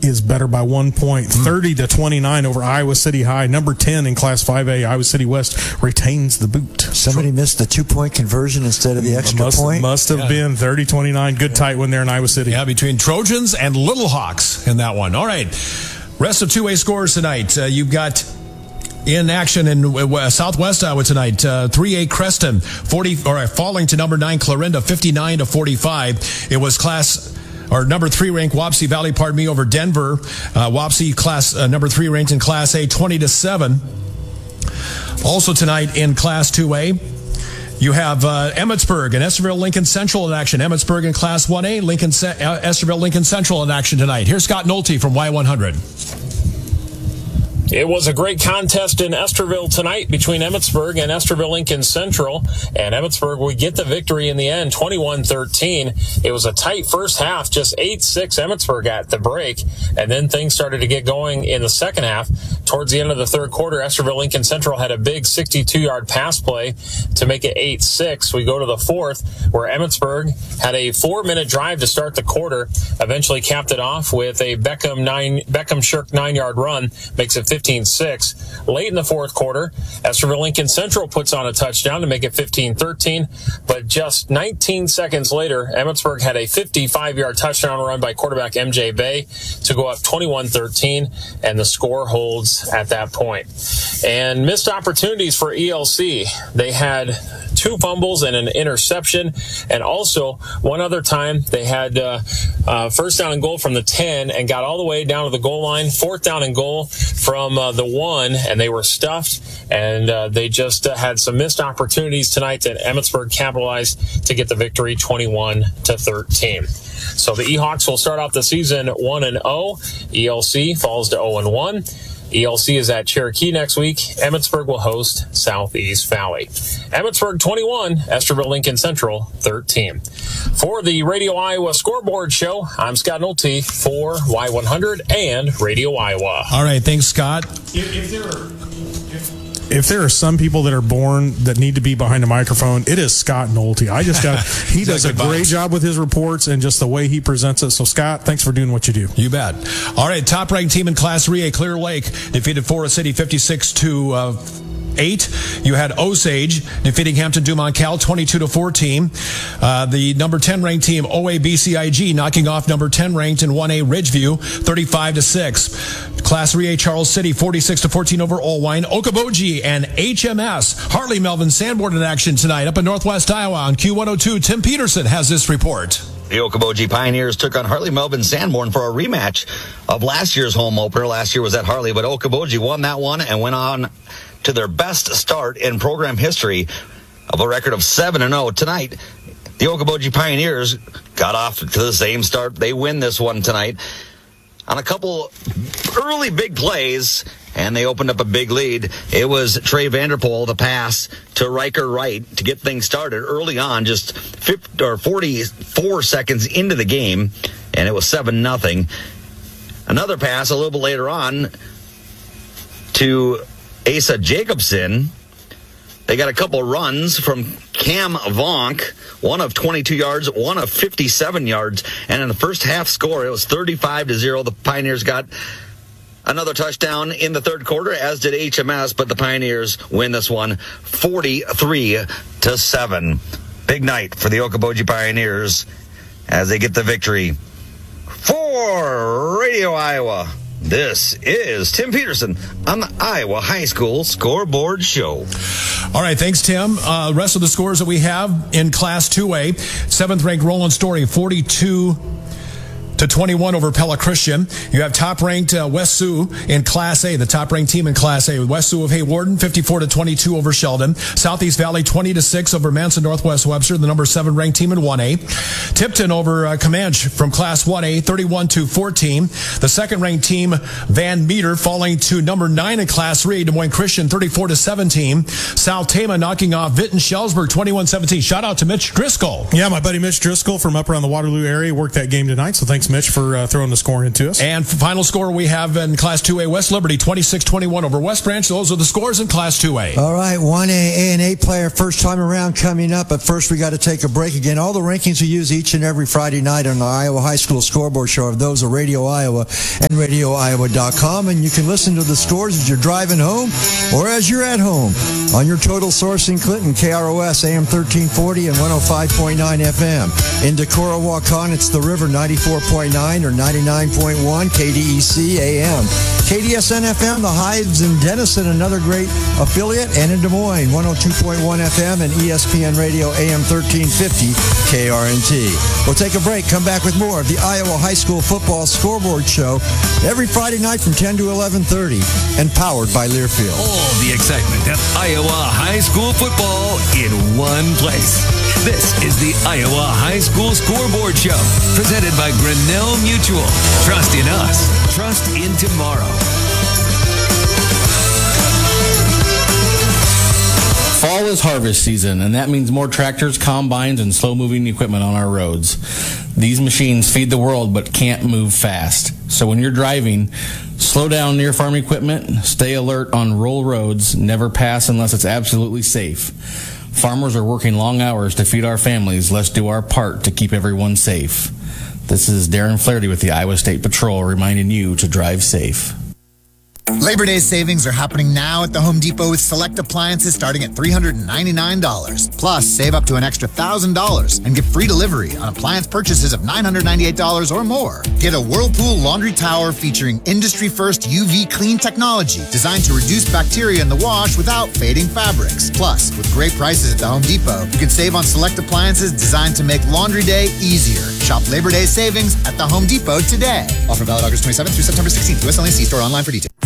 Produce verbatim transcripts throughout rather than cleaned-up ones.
is better by one point, mm. thirty to twenty-nine over Iowa City High. Number ten in Class five A, Iowa City West retains the boot. Somebody missed the two-point conversion instead of the extra must, point. Must have yeah. been thirty twenty-nine. Good tight one there in Iowa City. Yeah, between Trojans and Little Hawks in that one. All right. Rest of two-way scores tonight. Uh, you've got in action in uh, Southwest Iowa tonight. Uh, three A Creston, forty or uh, falling to number nine Clarinda, fifty-nine to forty-five. It was class or number three ranked Wapsie Valley, pardon me, over Denver. Uh, Wapsie class uh, number three ranked in Class A, twenty to seven. Also tonight in Class two A, you have uh, Emmetsburg and Esterville Lincoln Central in action. Emmetsburg in Class one A, Lincoln Ce- uh, Esterville Lincoln Central in action tonight. Here's Scott Nolte from Y one hundred. It was a great contest in Esterville tonight between Emmetsburg and Esterville Lincoln Central, and Emmetsburg would get the victory in the end, twenty-one thirteen. It was a tight first half, just eight six Emmetsburg at the break, and then things started to get going in the second half. Towards the end of the third quarter, Esterville Lincoln Central had a big sixty-two-yard pass play to make it eight six. We go to the fourth, where Emmetsburg had a four-minute drive to start the quarter, eventually capped it off with a Beckham nine Beckham Shirk nine-yard run, makes it fifteen six. Late in the fourth quarter, Esterville Lincoln Central puts on a touchdown to make it fifteen thirteen, but just nineteen seconds later, Emmetsburg had a fifty-five-yard touchdown run by quarterback M J Bay to go up twenty-one thirteen, and the score holds at that point. And missed opportunities for E L C. They had two fumbles and an interception, and also one other time they had uh, uh, first down and goal from the ten and got all the way down to the goal line, fourth down and goal from uh, the one, and they were stuffed, and uh, they just uh, had some missed opportunities tonight that Emmetsburg capitalized to get the victory, twenty-one to thirteen. So the E-Hawks will start off the season one and oh. E L C falls to oh and one. E L C is at Cherokee next week. Emmetsburg will host Southeast Valley. Emmetsburg twenty-one, Esterville Lincoln Central thirteen. For the Radio Iowa Scoreboard Show, I'm Scott Nolte for Y one hundred and Radio Iowa. All right, thanks, Scott. If, if there are if, if there are some people that are born that need to be behind a microphone, it is Scott Nolte. I just got he does a great job with his reports and just the way he presents it. So, Scott, thanks for doing what you do. You bet. All right, top-ranked team in Class three A, Clear Lake, defeated Forest City fifty-six to uh, eight. You had Osage defeating Hampton Dumont Cal twenty-two to fourteen. Uh, the number ten ranked team O A B C I G knocking off number ten ranked in one A Ridgeview thirty-five to six. Class three A Charles City forty-six to fourteen over Olwine. Okoboji and H M S Harley Melvin Sanborn in action tonight up in Northwest Iowa on Q one oh two. Tim Peterson has this report. The Okoboji Pioneers took on Harley Melvin Sanborn for a rematch of last year's home opener. Last year was at Harley, but Okoboji won that one and went on to their best start in program history of a record of seven and oh. Tonight, the Okoboji Pioneers got off to the same start. They win this one tonight on a couple early big plays, and they opened up a big lead. It was Trey Vanderpool, the pass to Riker Wright to get things started early on, just fifty or forty-four seconds into the game, and it was seven nothing. Another pass a little bit later on to Asa Jacobson. They got a couple runs from Cam Vonk, one of twenty-two yards, one of fifty-seven yards. And in the first half score, it was thirty-five to zero. The Pioneers got another touchdown in the third quarter, as did H M S, but the Pioneers win this one forty-three to seven. Big night for the Okoboji Pioneers as they get the victory. For Radio Iowa, this is Tim Peterson on the Iowa High School Scoreboard Show. All right, thanks, Tim. Uh, rest of the scores that we have in Class two A, seventh-ranked Roland Story, forty-two to twenty-one over Pella Christian. You have top-ranked uh, West Sioux in Class A, the top-ranked team in Class A. West Sioux of Haywarden, fifty-four to twenty-two over Sheldon. Southeast Valley, twenty to six over Manson Northwest Webster, the number seven-ranked team in one A. Tipton over uh, Comanche from Class one A, thirty-one to fourteen. The second-ranked team, Van Meter, falling to number nine in Class three, Des Moines Christian, thirty-four to seventeen. South Tama knocking off Vinton Shellsburg, twenty-one seventeen. Shout out to Mitch Driscoll. Yeah, my buddy Mitch Driscoll from up around the Waterloo area worked that game tonight, so thanks, Thanks, Mitch, for uh, throwing the score into us. And final score we have in Class two A, West Liberty twenty-six twenty-one over West Branch. Those are the scores in Class two A. All right, one A, A and A player, first time around coming up. But first, we got to take a break again. All the rankings we use each and every Friday night on the Iowa High School Scoreboard Show are those of Radio Iowa and radio iowa dot com. And you can listen to the scores as you're driving home or as you're at home on your total source in Clinton, K R O S A M thirteen forty and one oh five point nine F M. In Decorah, Waukon, it's the River ninety-four point nine or ninety-nine point one K D E C A M. K D S N F M, the Hives in Denison, another great affiliate, and in Des Moines, one oh two point one F M and E S P N Radio A M thirteen fifty K R N T. We'll take a break, come back with more of the Iowa High School Football Scoreboard Show every Friday night from ten to eleven thirty and powered by Learfield. All the excitement of Iowa High School football in one place. This is the Iowa High School Scoreboard Show, presented by Grinnell Mutual. Trust in us. Trust in tomorrow. Fall is harvest season, and that means more tractors, combines, and slow-moving equipment on our roads. These machines feed the world but can't move fast. So when you're driving, slow down near farm equipment, stay alert on rural roads, never pass unless it's absolutely safe. Farmers are working long hours to feed our families. Let's do our part to keep everyone safe. This is Darren Flaherty with the Iowa State Patrol reminding you to drive safe. Labor Day savings are happening now at the Home Depot with select appliances starting at three hundred ninety-nine dollars. Plus, save up to an extra one thousand dollars and get free delivery on appliance purchases of nine hundred ninety-eight dollars or more. Get a Whirlpool laundry tower featuring industry-first U V clean technology designed to reduce bacteria in the wash without fading fabrics. Plus, with great prices at the Home Depot, you can save on select appliances designed to make laundry day easier. Shop Labor Day savings at the Home Depot today. Offer valid August twenty-seventh through September sixteenth. U S only. See store online for details.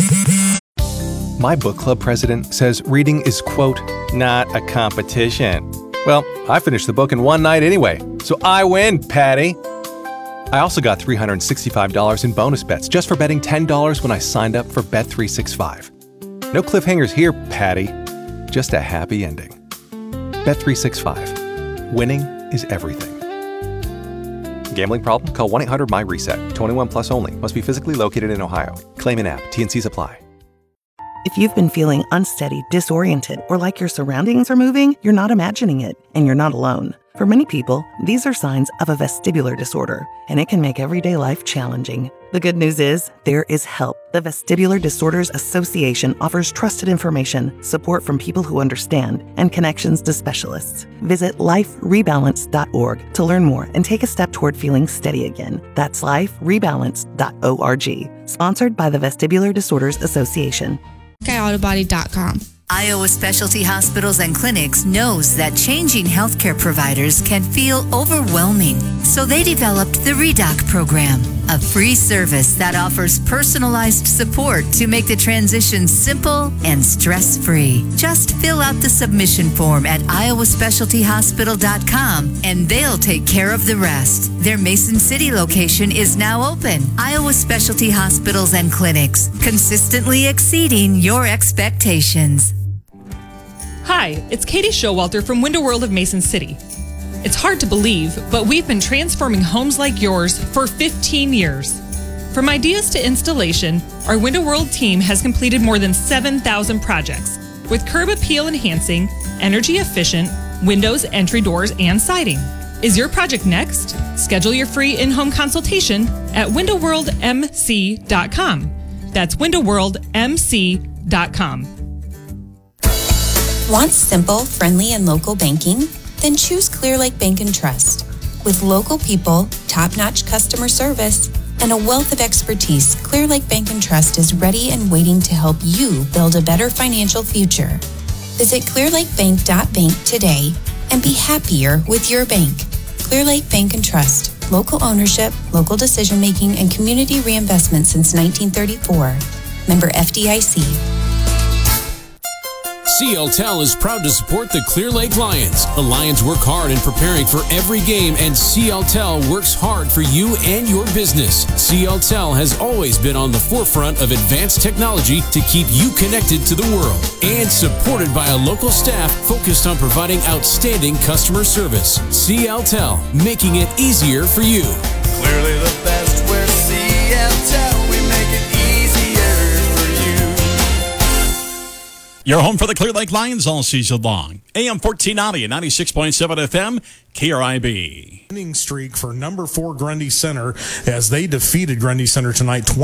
My book club president says reading is, quote, not a competition. Well, I finished the book in one night anyway, so I win, Patty. I also got three hundred sixty-five dollars in bonus bets just for betting ten dollars when I signed up for Bet three sixty-five. No cliffhangers here, Patty. Just a happy ending. Bet three sixty-five. Winning is everything. Gambling problem? Call one eight hundred M Y RESET. twenty-one plus only. Must be physically located in Ohio. Claim in app. T N Cs apply. If you've been feeling unsteady, disoriented, or like your surroundings are moving, you're not imagining it, and you're not alone. For many people, these are signs of a vestibular disorder, and it can make everyday life challenging. The good news is, there is help. The Vestibular Disorders Association offers trusted information, support from people who understand, and connections to specialists. Visit life rebalance dot org to learn more and take a step toward feeling steady again. That's life rebalance dot org. Sponsored by the Vestibular Disorders Association. Sky Auto Body dot com. Iowa Specialty Hospitals and Clinics knows that changing healthcare providers can feel overwhelming. So they developed the ReDoc program, a free service that offers personalized support to make the transition simple and stress-free. Just fill out the submission form at iowa specialty hospital dot com and they'll take care of the rest. Their Mason City location is now open. Iowa Specialty Hospitals and Clinics, consistently exceeding your expectations. Hi, it's Katie Showalter from Window World of Mason City. It's hard to believe, but we've been transforming homes like yours for fifteen years. From ideas to installation, our Window World team has completed more than seven thousand projects with curb appeal enhancing, energy efficient, windows, entry doors, and siding. Is your project next? Schedule your free in-home consultation at window world m c dot com. That's window world m c dot com. Want simple, friendly, and local banking? Then choose Clear Lake Bank and Trust. With local people, top-notch customer service, and a wealth of expertise, Clear Lake Bank and Trust is ready and waiting to help you build a better financial future. Visit clear lake bank dot bank today and be happier with your bank. Clear Lake Bank and Trust. Local ownership, local decision-making, and community reinvestment since nineteen thirty-four. Member F D I C. C L T E L is proud to support the Clear Lake Lions. The Lions work hard in preparing for every game, and C L T E L works hard for you and your business. C L T E L has always been on the forefront of advanced technology to keep you connected to the world, and supported by a local staff focused on providing outstanding customer service. C L T E L, making it easier for you. Clearly the best, we're C L Tel. We make it easier for you. Your home for the Clear Lake Lions all season long. A M fourteen ninety and ninety-six point seven F M, K R I B. Winning streak for number four Grundy Center as they defeated Grundy Center tonight.